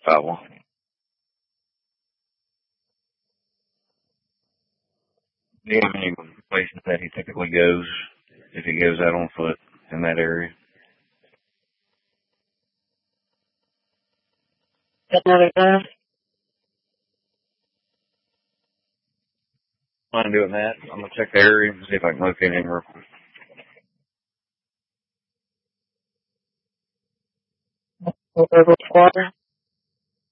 travel. Do you have any places that he typically goes if he goes out on foot in that area? Mind doing that? I'm gonna check the area and see if I can locate him real quick. Water.